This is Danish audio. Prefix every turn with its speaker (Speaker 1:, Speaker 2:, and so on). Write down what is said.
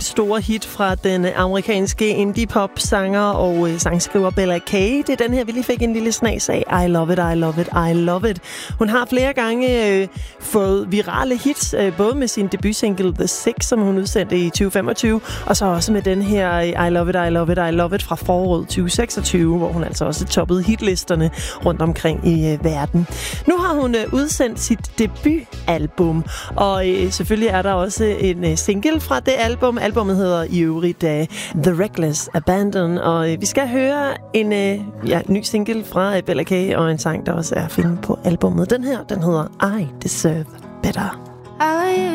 Speaker 1: store hit fra den amerikanske indie-pop-sanger og sangskriver Bella K. Det er den her, vi lige fik en lille snas af. I love it, I love it, I love it. Hun har flere gange fået virale hits, både med sin debutsingle The Six, som hun udsendte i 2025, og så også med den her I love it, I love it, I love it fra foråret 2026, hvor hun altså også toppede hitlisterne rundt omkring i verden. Nu har hun udsendt sit debutalbum, og selvfølgelig er der også en single fra det album. Albummet hedder i øvrigt The Reckless Abandon, og vi skal høre en ny single fra Bella K, og en sang, der også er at finde på albummet. Den her, den hedder I Deserve Better.